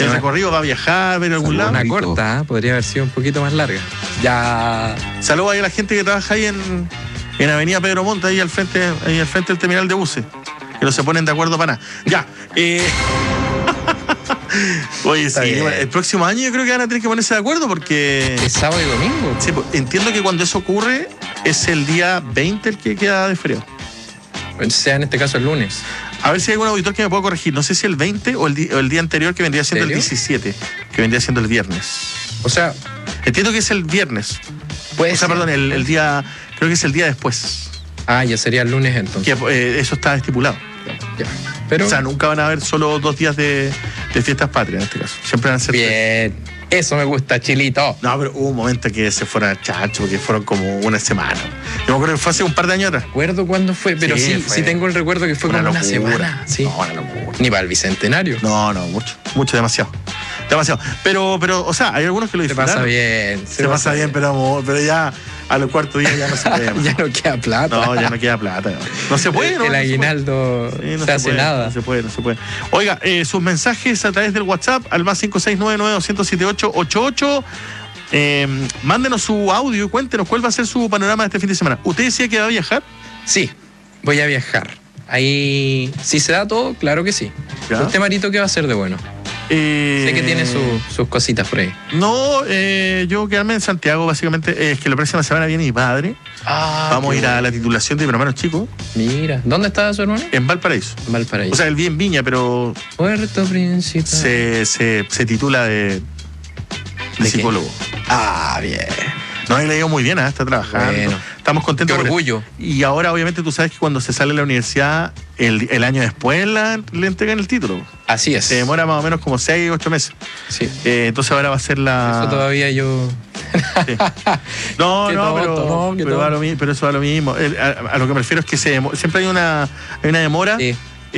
el recorrido va a viajar, ver algún lado. Una corta, podría haber sido un poquito más larga. Ya. Saludos ahí a la gente que trabaja ahí en Avenida Pedro Montt, ahí al frente del terminal de buses. Que no se ponen de acuerdo para nada. Ya. Oye, sí, el próximo año yo creo que van a tener que ponerse de acuerdo porque... Es sábado y domingo. Sí, pues, entiendo que cuando eso ocurre es el día 20 el que queda de feriado. O sea, en este caso el lunes. A ver si hay algún auditor que me pueda corregir. No sé si el 20 o el día anterior que vendría siendo el 17, que vendría siendo el viernes. O sea... Entiendo que es el viernes. Puede ser. Perdón, el día... Creo que es el día después. Ah, ya sería el lunes entonces. Que, eso está estipulado. Ya. Pero... O sea, nunca van a haber solo 2 días de fiestas patrias en este caso. Siempre van a ser... Bien. Eso me gusta, Chilito. No, pero hubo un momento que se fueron chacho, que fueron como una semana. Yo me acuerdo que fue hace un par de años atrás. Recuerdo cuándo fue, pero sí tengo el recuerdo que fue como una semana. Sí. No, una locura. Ni para el Bicentenario. No, mucho, demasiado. Pero, o sea, hay algunos que lo disfrutan. Se pasa bien. Se pasa bien, pero ya a los cuartos días ya no se puede. Ya no queda plata. No, ya no queda plata. No se puede, ¿no? El aguinaldo no se hace nada. No se puede. Oiga, sus mensajes a través del WhatsApp al más 569-900-7888. Mándenos su audio y cuéntenos cuál va a ser su panorama de este fin de semana. ¿Usted decía que va a viajar? Sí, voy a viajar. Ahí, si se da todo, claro que sí. ¿Ya? ¿Usted, Marito, qué va a hacer de bueno? Sé que tiene sus cositas por ahí. No, yo quedarme en Santiago, básicamente. Es que la próxima semana viene mi padre. Vamos a ir a la titulación de mi hermano chico. Mira, ¿dónde está su hermano? En Valparaíso. Valparaíso. O sea, él vive en Viña, pero Puerto Principal. se titula de psicólogo. Ah, bien. No, él le ha ido muy bien, está trabajando. Bueno, estamos contentos. Qué orgullo. Y ahora, obviamente, tú sabes que cuando se sale de la universidad, el año después le entregan el título. Así es. Se demora más o menos como 6, 8 meses. Sí. Entonces ahora va a ser la... Eso todavía yo... Sí. No, pero eso va lo mismo. A lo que me refiero es que siempre hay una demora. Sí.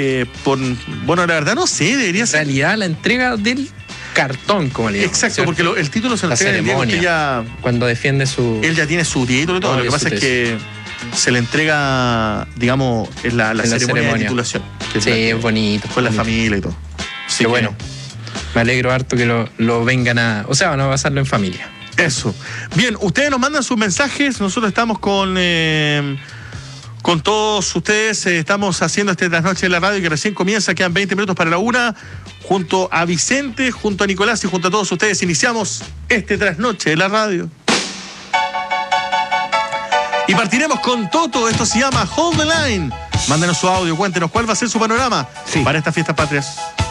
Bueno, la verdad no sé, debería ser... En realidad, la entrega del cartón, como le digo. Exacto, porque el título se lo entrega en el día porque ya... Cuando defiende su... Él ya tiene su título y todo. Lo que pasa es que se le entrega, digamos, en la ceremonia de titulación. Sí, es bonito. Con la familia y todo. Sí, que bueno. Me alegro harto que lo vengan a... O sea, van a pasarlo en familia. Eso. Bien, ustedes nos mandan sus mensajes. Nosotros estamos con todos ustedes. Estamos haciendo este Trasnoche de la Radio que recién comienza. Quedan 20 minutos para la 1. Junto a Vicente, junto a Nicolás y junto a todos ustedes iniciamos este Trasnoche de la Radio. Y partiremos con Toto. Esto se llama Hold the Line. Mándenos su audio, cuéntenos cuál va a ser su panorama para estas fiestas patrias.